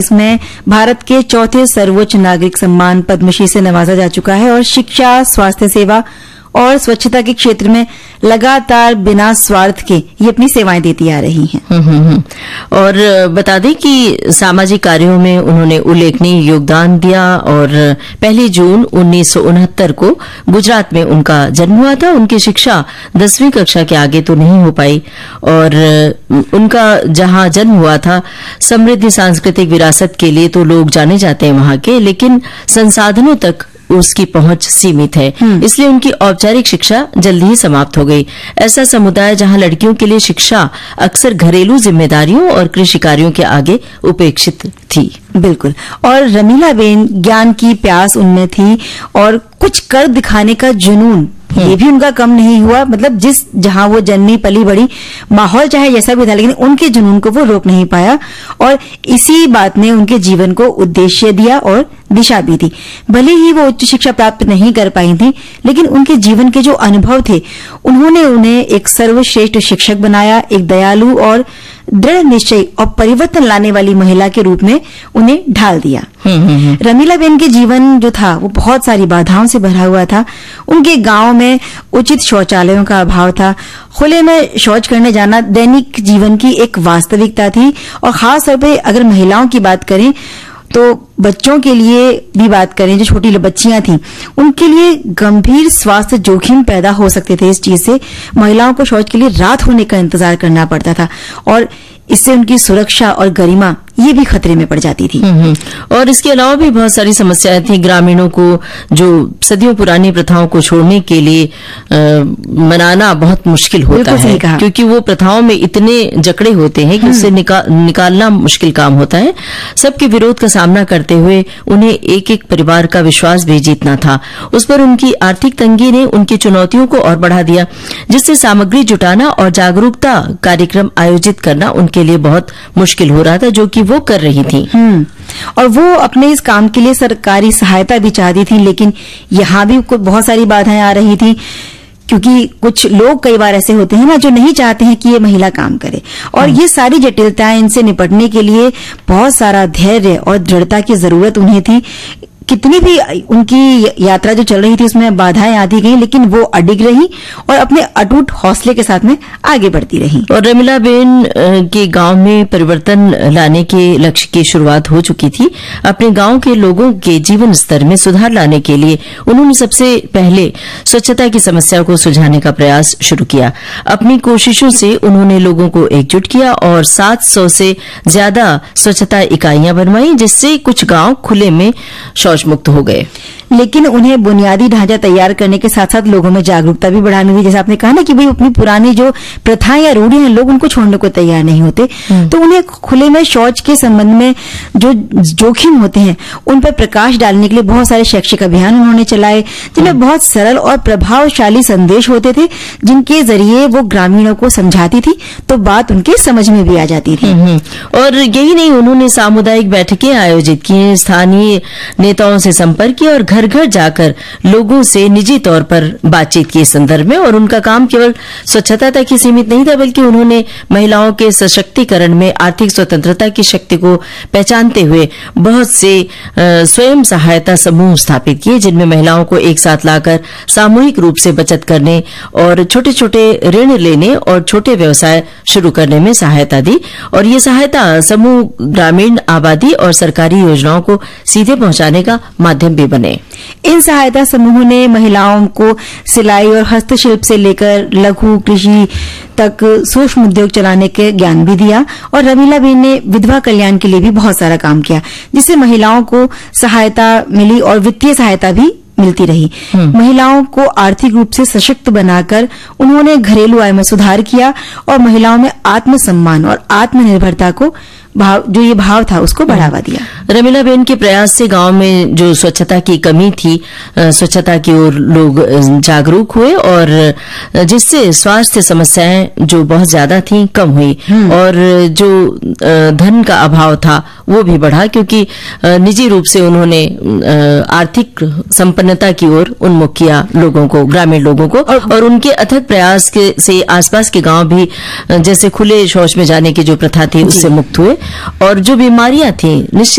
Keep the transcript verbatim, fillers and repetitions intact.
में भारत के चौथे सर्वोच्च नागरिक सम्मान पद्मश्री से नवाजा जा चुका है और शिक्षा, स्वास्थ्य सेवा और स्वच्छता के क्षेत्र में लगातार बिना स्वार्थ के ये अपनी सेवाएं देती आ रही हैं। हम्म हम्म और बता दें कि सामाजिक कार्यों में उन्होंने उल्लेखनीय योगदान दिया और पहली जून उन्नीस सौ उनहत्तर को गुजरात में उनका जन्म हुआ था। उनकी शिक्षा दसवीं कक्षा के आगे तो नहीं हो पाई और उनका जहां जन्म हुआ था समृद्ध सांस्कृतिक विरासत के लिए तो लोग जाने जाते हैं वहां के, लेकिन संसाधनों तक उसकी पहुंच सीमित है, इसलिए उनकी औपचारिक शिक्षा जल्दी ही समाप्त हो गई। ऐसा समुदाय जहां लड़कियों के लिए शिक्षा अक्सर घरेलू जिम्मेदारियों और कृषि कार्यों के आगे उपेक्षित थी। बिल्कुल। और रमीलाबेन ज्ञान की प्यास उनमें थी और कुछ कर दिखाने का जुनून ये भी उनका कम नहीं हुआ। मतलब जिस जहां वो जन्मी पली बड़ी माहौल चाहे जैसा भी था, लेकिन उनके जुनून को वो रोक नहीं पाया और इसी बात ने उनके जीवन को उद्देश्य दिया और दिशा भी दी। भले ही वो उच्च शिक्षा प्राप्त नहीं कर पाई थी, लेकिन उनके जीवन के जो अनुभव थे उन्होंने उन्हें एक सर्वश्रेष्ठ शिक्षक बनाया, एक दयालु और दृढ़ निश्चय और परिवर्तन लाने वाली महिला के रूप में उन्हें ढाल दिया। रमीलाबेन के जीवन जो था वो बहुत सारी बाधाओं से भरा हुआ था। उनके गांव में उचित शौचालयों का अभाव था, खुले में शौच करने जाना दैनिक जीवन की एक वास्तविकता थी और खास तौर पे अगर महिलाओं की बात करें तो बच्चों के लिए भी बात करें, जो छोटी बच्चियां थीं उनके लिए गंभीर स्वास्थ्य जोखिम पैदा हो सकते थे। इस चीज से महिलाओं को शौच के लिए रात होने का इंतजार करना पड़ता था और इससे उनकी सुरक्षा और गरिमा ये भी खतरे में पड़ जाती थी। और इसके अलावा भी बहुत सारी समस्याएं थी। ग्रामीणों को जो सदियों पुरानी प्रथाओं को छोड़ने के लिए आ, मनाना बहुत मुश्किल होता है, क्योंकि वो प्रथाओं में इतने जकड़े होते हैं कि उससे निका, निकालना मुश्किल काम होता है। सबके विरोध का सामना करते हुए उन्हें एक एक परिवार का विश्वास भी जीतना था। उस पर उनकी आर्थिक तंगी ने उनकी चुनौतियों को और बढ़ा दिया, जिससे सामग्री जुटाना और जागरूकता कार्यक्रम आयोजित करना उनके लिए बहुत मुश्किल हो रहा था, जो कि वो कर रही थी। हम्म और वो अपने इस काम के लिए सरकारी सहायता भी चाहती थी, लेकिन यहाँ भी बहुत सारी बाधाएं आ रही थी, क्योंकि कुछ लोग कई बार ऐसे होते हैं ना जो नहीं चाहते हैं कि ये महिला काम करे और ये सारी जटिलताएं, इनसे निपटने के लिए बहुत सारा धैर्य और दृढ़ता की जरूरत उन्हें थी। कितनी भी उनकी यात्रा जो चल रही थी उसमें बाधाएं आती गई, लेकिन वो अडिग रही और अपने अटूट हौसले के साथ में आगे बढ़ती रही। और रमीलाबेन के गांव में परिवर्तन लाने के लक्ष्य की शुरुआत हो चुकी थी। अपने गांव के लोगों के जीवन स्तर में सुधार लाने के लिए उन्होंने सबसे पहले स्वच्छता की समस्या को सुलझाने का प्रयास शुरू किया। अपनी कोशिशों से उन्होंने लोगों को एकजुट किया और सात सौ से ज्यादा स्वच्छता इकाइयां बनवाई, जिससे कुछ गांव खुले में शौच मुक्त हो गए। लेकिन उन्हें बुनियादी ढांचा तैयार करने के साथ साथ लोगों में जागरूकता भी बढ़ानी थी। जैसे आपने कहा ना कि भाई अपनी पुरानी जो प्रथाएं या रूढ़ियां हैं लोग उनको छोड़ने को तैयार नहीं होते, तो उन्हें खुले में शौच के संबंध में जो जोखिम होते हैं उन पर प्रकाश डालने के लिए बहुत सारे शैक्षिक अभियान उन्होंने चलाए, जिनमें बहुत सरल और प्रभावशाली संदेश होते थे, जिनके जरिए वो ग्रामीणों को समझाती थी तो बात उनके समझ में भी आ जाती थी। और यही नहीं, उन्होंने सामुदायिक बैठकें आयोजित की, स्थानीय नेताओं से संपर्क किया और घर घर जाकर लोगों से निजी तौर पर बातचीत की इस संदर्भ में। और उनका काम केवल स्वच्छता तक ही सीमित नहीं था, बल्कि उन्होंने महिलाओं के सशक्तिकरण में आर्थिक स्वतंत्रता की शक्ति को पहचानते हुए बहुत से स्वयं सहायता समूह स्थापित किए, जिनमें महिलाओं को एक साथ लाकर सामूहिक रूप से बचत करने और छोटे छोटे ऋण लेने और छोटे व्यवसाय शुरू करने में सहायता दी। और ये सहायता समूह ग्रामीण आबादी और सरकारी योजनाओं को सीधे पहुंचाने का माध्यम भी बने। इन सहायता समूहों ने महिलाओं को सिलाई और हस्तशिल्प से लेकर लघु कृषि तक सूक्ष्म उद्योग चलाने के ज्ञान भी दिया। और रमीलाबेन ने विधवा कल्याण के लिए भी बहुत सारा काम किया, जिससे महिलाओं को सहायता मिली और वित्तीय सहायता भी मिलती रही। महिलाओं को आर्थिक रूप से सशक्त बनाकर उन्होंने घरेलू आय में सुधार किया और महिलाओं में आत्मसम्मान और आत्मनिर्भरता को भाव जो ये भाव था उसको बढ़ावा दिया। रमीलाबेन के प्रयास से गांव में जो स्वच्छता की कमी थी, स्वच्छता की ओर लोग जागरूक हुए और जिससे स्वास्थ्य समस्याएं जो बहुत ज्यादा थी कम हुई और जो धन का अभाव था वो भी बढ़ा, क्योंकि निजी रूप से उन्होंने आर्थिक संपन्नता की ओर उन्मुख किया लोगों को, ग्रामीण लोगों को। और उनके अथक प्रयास के से आसपास के गांव भी जैसे खुले शौच में जाने की जो प्रथा थी उससे मुक्त हुए और जो बीमारियां थी निश्चित